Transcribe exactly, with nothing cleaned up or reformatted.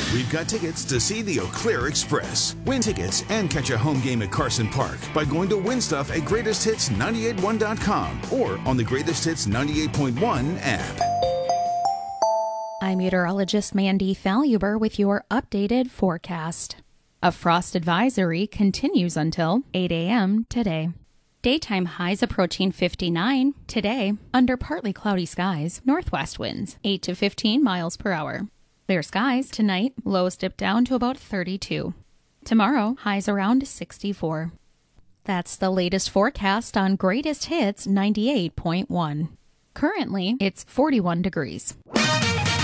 We've got tickets to see the Eau Claire Express. Win tickets and catch a home game at Carson Park by going to win stuff at greatest hits nine eight one dot com or on the Greatest Hits ninety-eight point one app. I'm meteorologist Mandy Faluber with your updated forecast. A frost advisory continues until eight a.m. today. Daytime highs approaching fifty-nine today under partly cloudy skies, northwest winds eight to fifteen miles per hour. Clear skies tonight, lows dip down to about thirty-two. Tomorrow, highs around sixty-four. That's the latest forecast on Greatest Hits ninety-eight point one. Currently, it's forty-one degrees.